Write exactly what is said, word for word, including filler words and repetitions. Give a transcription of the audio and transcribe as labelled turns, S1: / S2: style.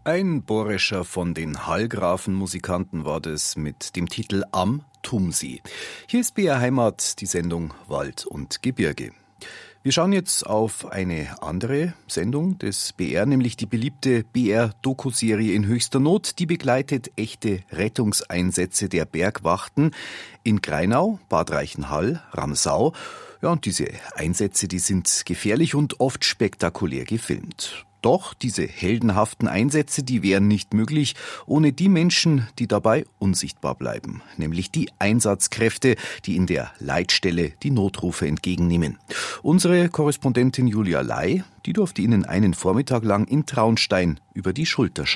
S1: Ein Bohrischer von den Hallgrafen-Musikanten war das mit dem Titel Am Tumsi. Hier ist B R Heimat, die Sendung Wald und Gebirge. Wir schauen jetzt auf eine andere Sendung des B R, nämlich die beliebte B R-Doku-Serie In höchster Not. Die begleitet echte Rettungseinsätze der Bergwachten in Grainau, Bad Reichenhall, Ramsau. Ja, und diese Einsätze, die sind gefährlich und oft spektakulär gefilmt. Doch diese heldenhaften Einsätze, die wären nicht möglich ohne die Menschen, die dabei unsichtbar bleiben. Nämlich die Einsatzkräfte, die in der Leitstelle die Notrufe entgegennehmen. Unsere Korrespondentin Julia Ley, die durfte Ihnen einen Vormittag lang in Traunstein über die Schulter schauen.